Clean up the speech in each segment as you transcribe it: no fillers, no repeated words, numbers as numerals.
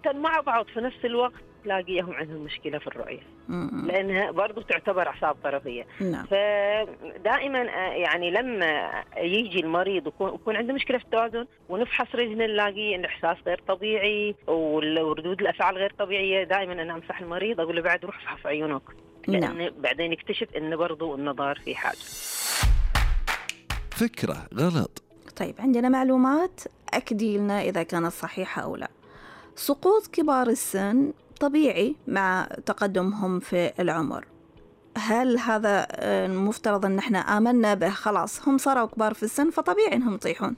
مع بعض في نفس الوقت تلاقيهم عندهم مشكلة في الرؤية، لأنها برضو تعتبر أعصاب طرفية. نعم. فدائما يعني لما يجي المريض ويكون عنده مشكلة في التوازن ونفحص رجله نلاقي الإحساس غير طبيعي وردود الأفعال غير طبيعية، دائما أنا أنصح المريض أقول له بعد روح فحص عيونك، لأن بعدين يكتشف إنه برضو النظر في حاجة. فكرة غلط. طيب عندنا معلومات أكدي لنا إذا كانت صحيحة أو لا. سقوط كبار السن طبيعي مع تقدمهم في العمر. هل هذا المفترض أن احنا آمنا به خلاص هم صاروا كبار في السن فطبيعي أنهم يطيحون؟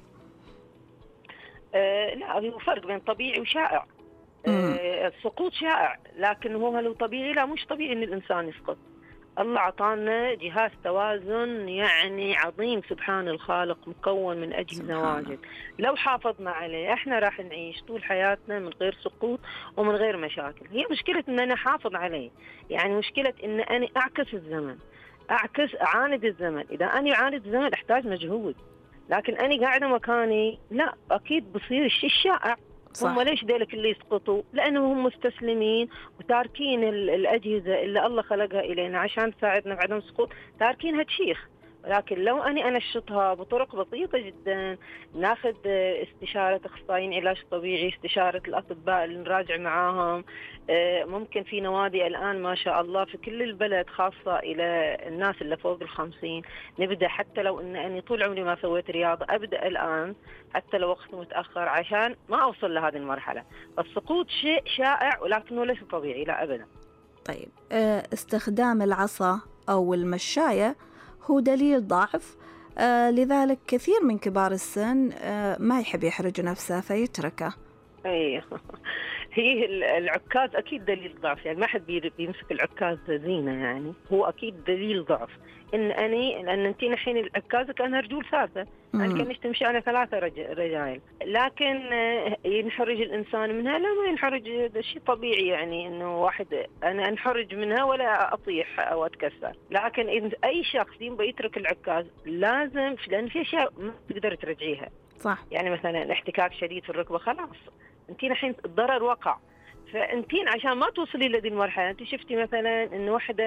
لا، هو فرق بين طبيعي وشائع. السقوط شائع، لكن هل هو طبيعي؟ لا، مش طبيعي أن الإنسان يسقط. الله عطانا جهاز توازن يعني عظيم، سبحان الخالق، مكون من أجهزة واجد. لو حافظنا عليه احنا راح نعيش طول حياتنا من غير سقوط ومن غير مشاكل. هي مشكلة ان انا حافظ عليه، يعني مشكلة ان انا اعكس الزمن، اعاند الزمن. اذا انا اعاند الزمن احتاج مجهود، لكن انا قاعدة مكاني لا، اكيد بصير الشيء الشائع. هم ليش ذلك اللي يسقطوا؟ لأنهم مستسلمين وتاركين الأجهزة اللي الله خلقها إلينا عشان تساعدنا بعدم السقوط، تاركينها تشيخ. لكن لو أنا أنشطها بطرق بسيطة جدا، ناخذ استشارة أخصائيين علاج طبيعي، استشارة الأطباء اللي نراجع معاهم. ممكن في نوادي الآن ما شاء الله في كل البلد خاصة إلى الناس اللي فوق 50. نبدأ حتى لو أني طول عمري ما سويت رياضة، أبدأ الآن حتى لو وقت متأخر عشان ما أوصل لهذه المرحلة. السقوط شيء شائع ولكنه ليس طبيعي، لا أبدا. طيب استخدام العصا أو المشاية هو دليل ضعف، لذلك كثير من كبار السن ما يحب يحرج نفسه فيتركه. أيه هي العكاز أكيد دليل ضعف، يعني ما حد بيمسك العكاز زينة، يعني هو أكيد دليل ضعف. لأن أنت الحين العكازة كانها رجول ثلاثة، يعني كانش تمشي على 3 رجال، لكن ينحرج الإنسان منها؟ لا، ما ينحرج، هذا شيء طبيعي، يعني إنه واحد أنا أنحرج منها ولا أطيح أو أتكسر. لكن إذا أي شخص يبغى يترك العكاز لازم، لأن في أشياء ما تقدر ترجعيها. صح. يعني مثلا احتكاك شديد في الركبة، خلاص انتين الحين الضرر وقع. فانتين عشان ما توصلي لهذه المرحلة، انت شفتي مثلا ان واحدة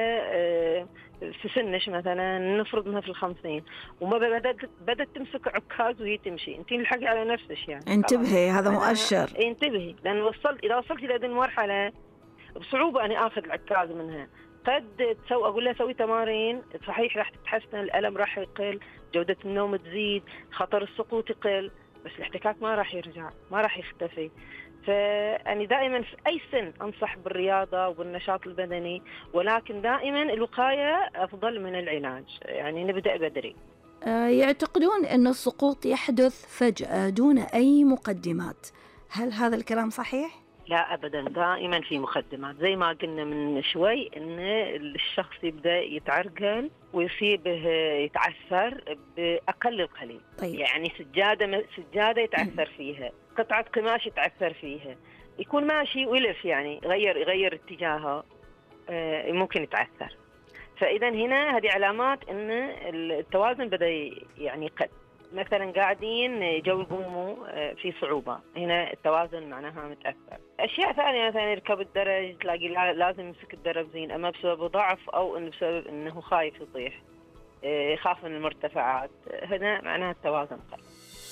في سنش مثلا نفرض انها في 50 وما بدأت تمسك عكاز وهي تمشي، انتين الحقي على نفسك، يعني انتبهي، هذا مؤشر. انتبهي، لان اذا وصلتي لهذه المرحلة بصعوبة اني اخذ العكاز منها. قد اقول لها سوي تمارين، صحيح راح تتحسن، الالم راح يقل، جودة النوم تزيد، خطر السقوط يقل، بس الاحتكاك ما راح يرجع، ما راح يختفي. فأنا دائما في أي سن أنصح بالرياضة وبالنشاط البدني، ولكن دائما الوقاية أفضل من العلاج، يعني نبدأ بدري. يعتقدون أن السقوط يحدث فجأة دون أي مقدمات، هل هذا الكلام صحيح؟ لا أبدا، دائما في مقدمات، زي ما قلنا من شوي إن الشخص يبدأ يتعرقل ويصيبه يتعثر بأقل القليل. طيب. يعني سجادة يتعثر فيها، قطعة قماش يتعثر فيها، يكون ماشي ويلف، يعني يغير اتجاهه، ممكن يتعثر. فإذا هنا هذه علامات إن التوازن بدأ يعني قد مثلا قاعدين جو يقوموا في صعوبة، هنا التوازن معناها متأثر. أشياء ثانية مثلا يركب الدرج تلاقي لازم يمسك الدرج زين، أما بسبب ضعف أو إنه بسبب إنه خايف يطيح، يخاف من المرتفعات، هنا معناها التوازن قل.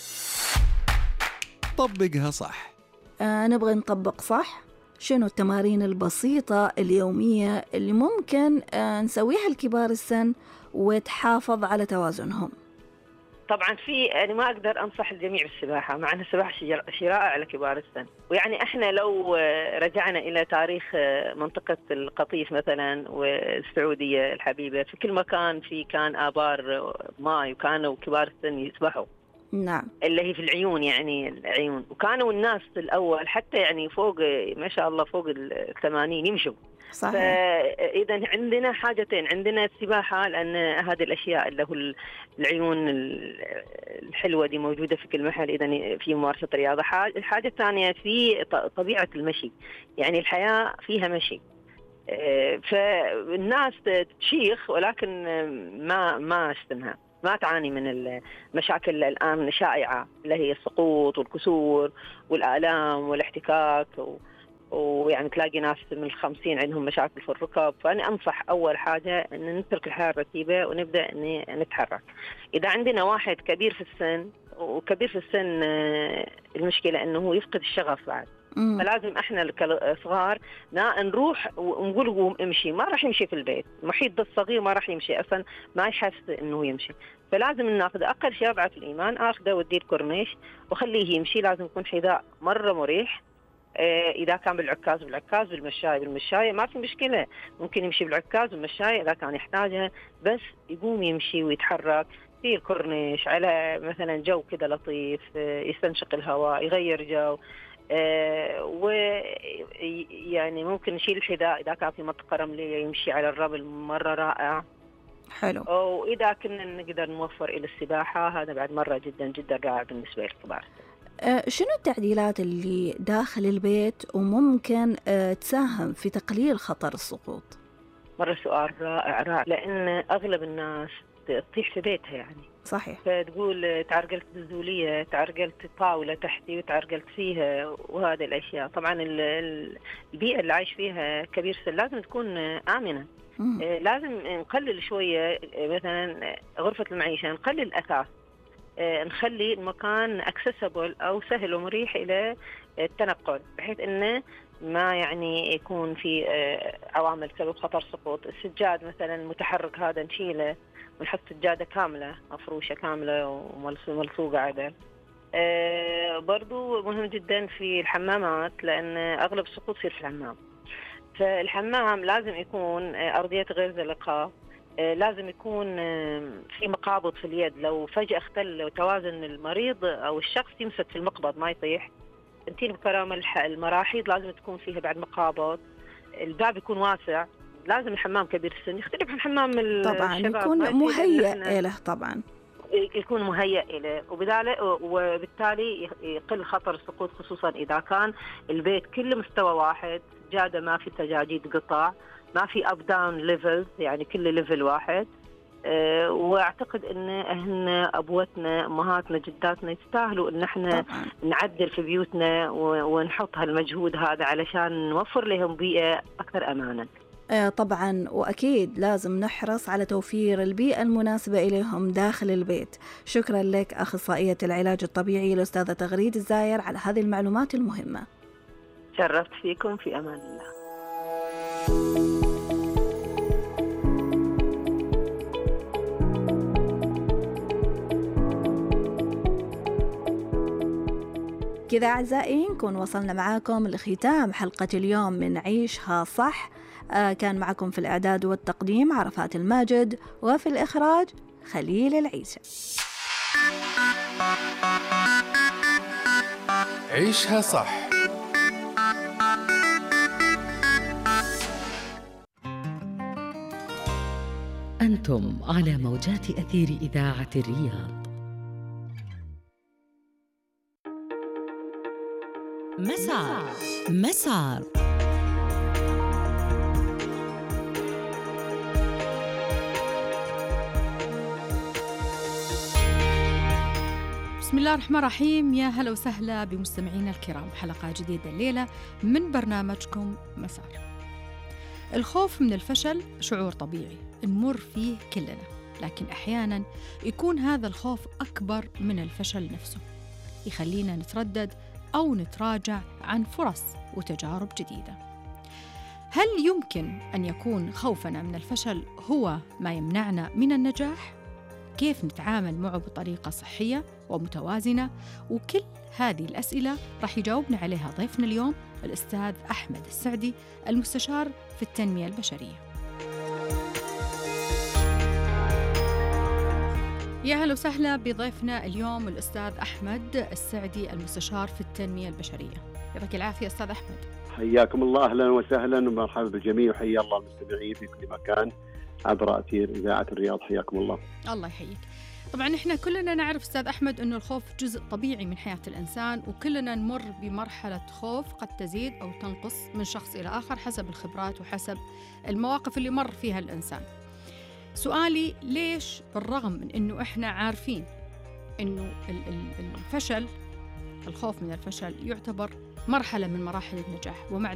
طبقها صح. نبغى نطبق صح. شنو التمارين البسيطة اليومية اللي ممكن نسويها لكبار السن وتحافظ على توازنهم؟ طبعا أنا ما أقدر أنصح الجميع بالسباحة، مع أن السباحة شيء رائع لكبار السن. ويعني إحنا لو رجعنا إلى تاريخ منطقة القطيف مثلا والسعودية الحبيبة، في كل مكان كان آبار ماء، وكانوا كبار السن يسبحوا. نعم. اللي هي في العيون، يعني العيون، وكانوا الناس الأول حتى يعني فوق ما شاء الله فوق 80 يمشوا. صحيح. فإذا عندنا حاجتين، عندنا السباحة لأن هذه الأشياء اللي هو العيون الحلوة دي موجودة في كل محل، إذا في ممارسة رياضة. الحاجة الثانية في طبيعة المشي، يعني الحياة فيها مشي. فالناس تشيخ ولكن ما استنها، ما تعاني من المشاكل الآن شائعة اللي هي السقوط والكسور والآلام والاحتكاك ويعني تلاقي ناس من 50 عندهم مشاكل في الركب. فأنا أنصح أول حاجة أن نترك الحياة الرتيبة ونبدأ أن نتحرك. إذا عندنا واحد كبير في السن، وكبير في السن المشكلة أنه يفقد الشغف بعد، فلازم احنا كصغار نروح ونقول قوم امشي، ما راح يمشي في البيت، المحيط ده الصغير ما راح يمشي اصلا، ما يحس انه يمشي. فلازم ناخذ اقل شيء اضعف الايمان، اخذه وديه الكورنيش وخليه يمشي. لازم يكون حذاء مره مريح. اذا كان بالعكاز بالمشايه ما في مشكله، ممكن يمشي بالعكاز والمشايه اذا كان يحتاجها، بس يقوم يمشي ويتحرك في الكورنيش على مثلا جو كده لطيف، يستنشق الهواء، يغير جو. ويعني ممكن نشيل الحذاء إذا كان في منطقة رملية، يمشي على الرمل مرة رائع. حلو. وإذا كنا نقدر نوفر إلى السباحة، هذا بعد مرة جدا جدا رائع بالنسبة للكبار. شنو التعديلات اللي داخل البيت وممكن تساهم في تقليل خطر السقوط؟ مرة سؤال رائع، لأن أغلب الناس تطيح في بيتها يعني. صحيح. فتقول تعرقلت بزولية، تعرقلت طاولة تحتي وتعرقلت فيها، وهذه الأشياء. طبعا البيئة اللي عايش فيها كبير سن لازم تكون آمنة. لازم نقلل شوية مثلا غرفة المعيشة، نقلل الأثاث، نخلي المكان accessible أو سهل ومريح إلى التنقل، بحيث أنه ما يعني يكون في عوامل تسبب خطر سقوط. السجاد مثلا المتحرك هذا نشيله ونحط سجادة كاملة مفروشة كاملة وملصوقة عدل. برضو مهم جدا في الحمامات، لأن أغلب السقوط يصير في الحمام. فالحمام لازم يكون أرضية غير زلقة، لازم يكون في مقابض في اليد، لو فجأة اختل توازن المريض أو الشخص يمسك في المقبض ما يطيح. تنتين بكرامة المراحيض لازم تكون فيها بعد مقابض. الباب يكون واسع. لازم الحمام كبير السن يختلف عن حمام طبعا الشباب، يكون مهيئ له، طبعا يكون مهيئ له، وبالتالي يقل خطر السقوط، خصوصا إذا كان البيت كله مستوى واحد، جادة ما في تجاجيد قطع، ما في أب داون ليفل، يعني كل ليفل واحد. واعتقد ان ابوتنا امهاتنا جداتنا يستاهلوا ان احنا نعدل في بيوتنا ونحط هالمجهود هذا علشان نوفر لهم بيئة اكثر امانا. طبعا، واكيد لازم نحرص على توفير البيئة المناسبة اليهم داخل البيت. شكرا لك اخصائية العلاج الطبيعي الاستاذة تغريد الزاير على هذه المعلومات المهمة. شرفت فيكم، في امان الله. كذا أعزائي نكون وصلنا معاكم لختام حلقة اليوم من عيشها صح. كان معكم في الإعداد والتقديم عرفات الماجد، وفي الإخراج خليل العيسى. عيشها صح. أنتم على موجات أثير إذاعة الرياض. مسار بسم الله الرحمن الرحيم. يا هلا وسهلا بمستمعينا الكرام، حلقة جديدة الليلة من برنامجكم مسار. الخوف من الفشل شعور طبيعي نمر فيه كلنا، لكن أحيانا يكون هذا الخوف أكبر من الفشل نفسه، يخلينا نتردد أو نتراجع عن فرص وتجارب جديدة. هل يمكن أن يكون خوفنا من الفشل هو ما يمنعنا من النجاح؟ كيف نتعامل معه بطريقة صحية ومتوازنة؟ وكل هذه الأسئلة راح يجاوبنا عليها ضيفنا اليوم الأستاذ أحمد السعدي، المستشار في التنمية البشرية. يا هلا وسهلا بضيفنا اليوم الأستاذ أحمد السعدي، المستشار في التنمية البشرية. يعطيك العافية أستاذ أحمد. حياكم الله، أهلا وسهلا ومرحبا بالجميع، وحيا الله المستمعين في كل مكان عبر أثير إذاعة الرياض. حياكم الله. الله يحييك. طبعا إحنا كلنا نعرف أستاذ أحمد أنه الخوف جزء طبيعي من حياة الإنسان، وكلنا نمر بمرحلة خوف قد تزيد أو تنقص من شخص إلى آخر حسب الخبرات وحسب المواقف اللي مر فيها الإنسان. سؤالي، ليش بالرغم من أنه إحنا عارفين أنه الفشل، الخوف من الفشل يعتبر مرحلة من مراحل النجاح، ومع